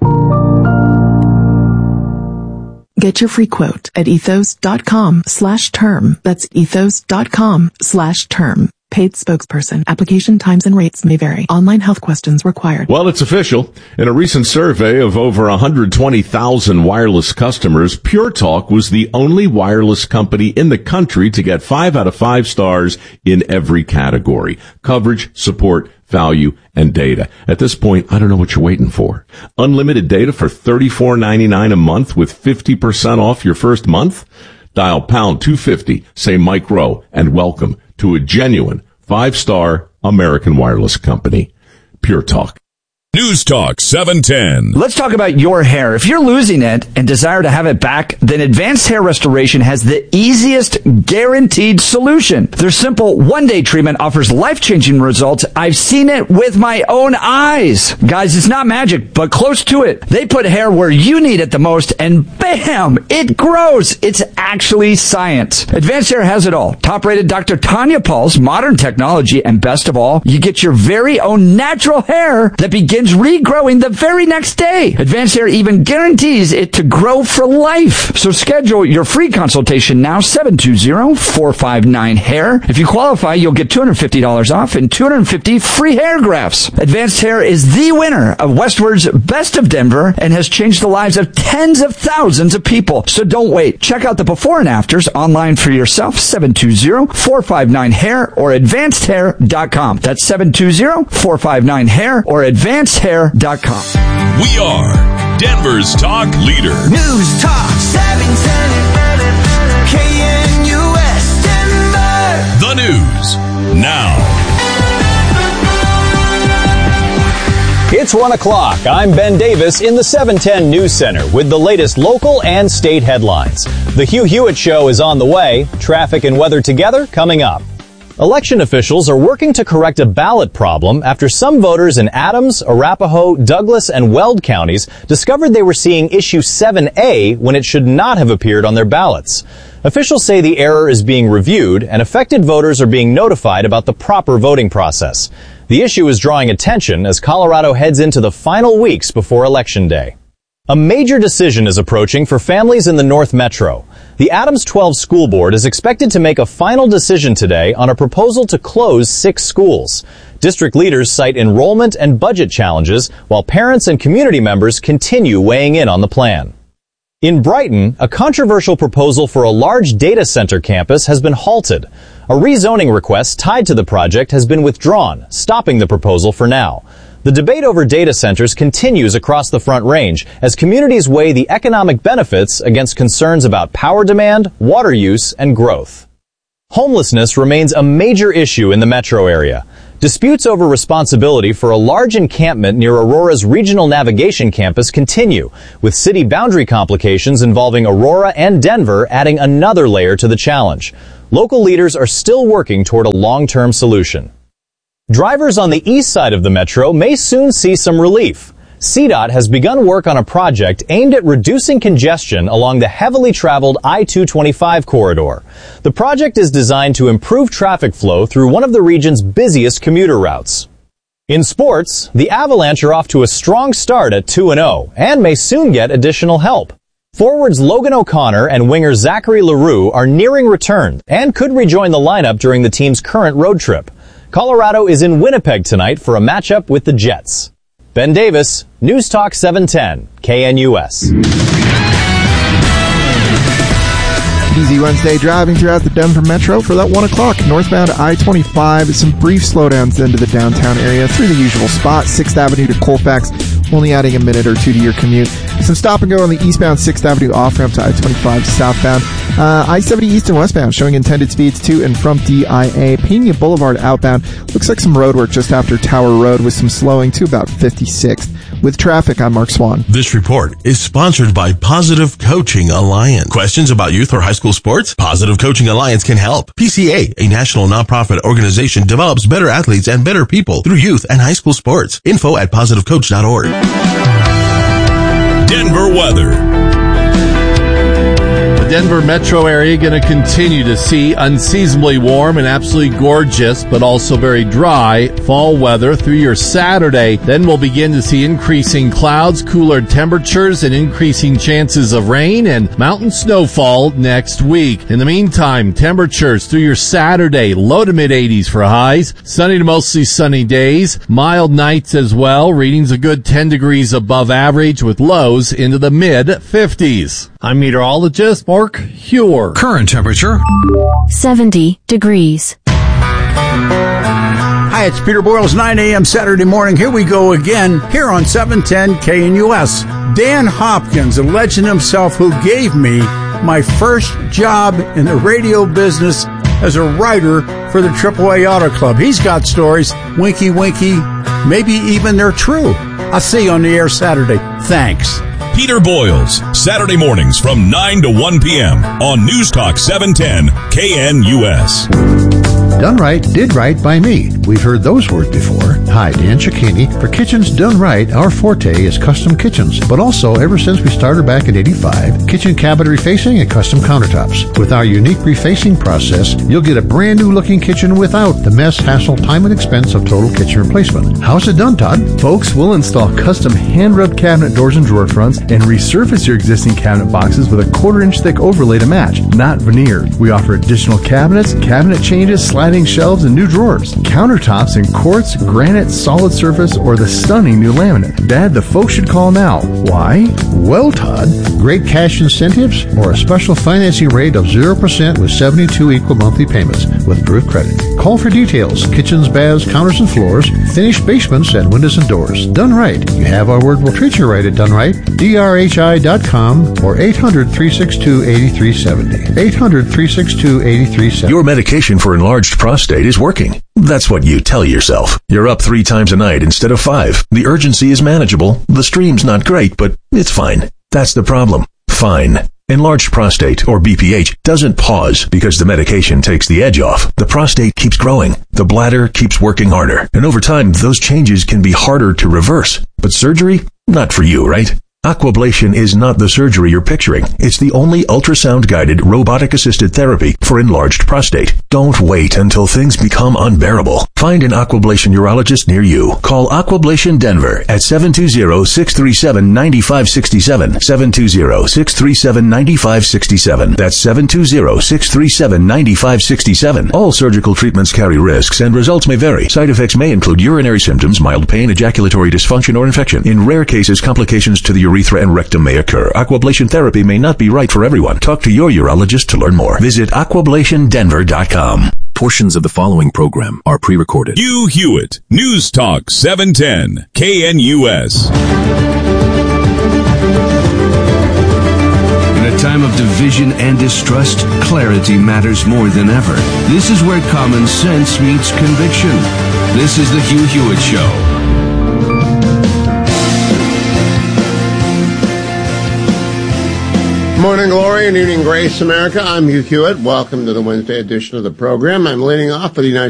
Get your free quote at ethos.com slash term. That's ethos.com slash term. Paid spokesperson. Application times and rates may vary. Online health questions required. Well, it's official. In a recent survey of over one hundred twenty thousand wireless customers, Pure Talk was the only wireless company in the country to get five out of five stars in every category: coverage, support, value, and data. At this point, I don't know what you're waiting for. Unlimited data for thirty-four ninety-nine a month with fifty percent off your first month? Dial pound two fifty, say Mike Rowe, and welcome to a genuine five-star American wireless company. Pure Talk. News Talk seven ten. Let's talk about your hair. If you're losing it and desire to have it back, then Advanced Hair Restoration has the easiest guaranteed solution. Their simple one-day treatment offers life-changing results. I've seen it with my own eyes. Guys, it's not magic, but close to it. They put hair where you need it the most, and bam, it grows. It's actually science. Advanced Hair has it all. Top-rated Doctor Tanya Paul's modern technology, and best of all, you get your very own natural hair that begins regrowing the very next day. Advanced Hair even guarantees it to grow for life. So schedule your free consultation now, seven two zero, four five nine, hair. If you qualify, you'll get two hundred fifty dollars off and two hundred fifty free hair grafts. Advanced Hair is the winner of Westward's Best of Denver and has changed the lives of tens of thousands of people. So don't wait. Check out the before and afters online for yourself, seven two zero, four five nine, hair or advanced hair dot com. That's seven two zero, four five nine, hair or advanced hair dot com. We are Denver's talk leader. News Talk seven ten K N U S Denver. The news now. It's one o'clock. I'm Ben Davis in the seven ten News Center with the latest local and state headlines. The Hugh Hewitt Show is on the way. Traffic and weather together coming up. Election officials are working to correct a ballot problem after some voters in Adams, Arapahoe, Douglas, and Weld counties discovered they were seeing issue seven A when it should not have appeared on their ballots. Officials say the error is being reviewed and affected voters are being notified about the proper voting process. The issue is drawing attention as Colorado heads into the final weeks before Election Day. A major decision is approaching for families in the North Metro. The Adams twelve School Board is expected to make a final decision today on a proposal to close six schools. District leaders cite enrollment and budget challenges, while parents and community members continue weighing in on the plan. In Brighton, a controversial proposal for a large data center campus has been halted. A rezoning request tied to the project has been withdrawn, stopping the proposal for now. The debate over data centers continues across the Front Range as communities weigh the economic benefits against concerns about power demand, water use, and growth. Homelessness remains a major issue in the metro area. Disputes over responsibility for a large encampment near Aurora's Regional Navigation Campus continue, with city boundary complications involving Aurora and Denver adding another layer to the challenge. Local leaders are still working toward a long-term solution. Drivers on the east side of the metro may soon see some relief. C DOT has begun work on a project aimed at reducing congestion along the heavily traveled I two twenty-five corridor. The project is designed to improve traffic flow through one of the region's busiest commuter routes. In sports, the Avalanche are off to a strong start at two and oh and may soon get additional help. Forwards Logan O'Connor and winger Zachary LaRue are nearing return and could rejoin the lineup during the team's current road trip. Colorado is in Winnipeg tonight for a matchup with the Jets. Ben Davis, News Talk seven ten, K N U S. Easy Wednesday driving throughout the Denver Metro for that one o'clock. Northbound I twenty-five, some brief slowdowns into the downtown area through the usual spot. sixth Avenue to Colfax, only adding a minute or two to your commute. Some stop and go on the eastbound sixth Avenue off-ramp to I twenty-five southbound. Uh, I seventy east and westbound showing intended speeds to and from D I A. Pena Boulevard outbound. Looks like some road work just after Tower Road with some slowing to about fifty-sixth. With traffic, I'm Mark Swan. This report is sponsored by Positive Coaching Alliance. Questions about youth or high school sports? Positive Coaching Alliance can help. P C A, a national nonprofit organization, develops better athletes and better people through youth and high school sports. Info at positive coach dot org. Denver weather. The Denver metro area going to continue to see unseasonably warm and absolutely gorgeous, but also very dry fall weather through your Saturday. Then we'll begin to see increasing clouds, cooler temperatures, and increasing chances of rain and mountain snowfall next week. In the meantime, temperatures through your Saturday, low to mid eighties for highs, sunny to mostly sunny days, mild nights as well, readings a good ten degrees above average with lows into the mid fifties. I'm meteorologist Mark Huer. Current temperature seventy degrees. Hi, it's Peter Boyles, nine a.m. Saturday morning. Here we go again, here on seven ten K N U S. Dan Hopkins, a legend himself who gave me my first job in the radio business as a writer for the triple A Auto Club. He's got stories, winky winky, maybe even they're true. I'll see you on the air Saturday. Thanks. Peter Boyles, Saturday mornings from nine to one p.m. on News Talk seven ten K N U S. Done right, did right by me. We've heard those words before. Hi, Dan Cicchini. For Kitchens Done Right, our forte is custom kitchens. But also, ever since we started back in eighty-five, kitchen cabinet refacing and custom countertops. With our unique refacing process, you'll get a brand new looking kitchen without the mess, hassle, time, and expense of total kitchen replacement. How's it done, Todd? Folks, we'll install custom hand-rubbed cabinet doors and drawer fronts and resurface your existing cabinet boxes with a quarter-inch thick overlay to match, not veneer. We offer additional cabinets, cabinet changes, sliding shelves, and new drawers, countertops in quartz, granite, solid surface, or the stunning new laminate. Dad, the folks should call now. Why? Well, Todd, great cash incentives or a special financing rate of zero percent with seventy-two equal monthly payments with approved credit. Call for details. Kitchens, baths, counters, and floors, finished basements, and windows and doors. Done right. You have our word. We'll treat you right at Done Right. D R H I dot com or eight hundred, three six two, eight three seven zero. eight hundred, three six two, eight three seven zero. Your medication for enlarged prostate is working. That's what you tell yourself. You're up three times a night instead of five. The urgency is manageable. The stream's not great, but it's fine. That's the problem. Fine. Enlarged prostate, or B P H, doesn't pause because the medication takes the edge off. The prostate keeps growing. The bladder keeps working harder. And over time, those changes can be harder to reverse. But surgery? Not for you, right? Aquablation is not the surgery you're picturing. It's the only ultrasound-guided, robotic-assisted therapy for enlarged prostate. Don't wait until things become unbearable. Find an Aquablation urologist near you. Call Aquablation Denver at seven two zero, six three seven, nine five six seven, seven two zero, six three seven, nine five six seven. That's seven two zero, six three seven, nine five six seven. All surgical treatments carry risks and results may vary. Side effects may include urinary symptoms, mild pain, ejaculatory dysfunction, or infection. In rare cases, complications to the urethra and rectum may occur. Aquablation therapy may not be right for everyone. Talk to your urologist to learn more. Visit aquablation denver dot com. Portions of the following program are pre-recorded. Hugh Hewitt, News Talk seven ten, K N U S. In a time of division and distrust, clarity matters more than ever. This is where common sense meets conviction. This is the Hugh Hewitt Show. Morning glory and evening grace, America. I'm Hugh Hewitt. Welcome to the Wednesday edition of the program. I'm leading off with the United